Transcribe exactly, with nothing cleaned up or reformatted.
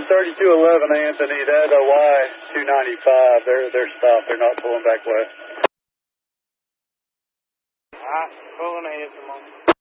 thirty-two eleven, Anthony. That uh, Y two ninety-five, they're, they're stopped. They're not pulling back west. Alright, pulling ahead some more.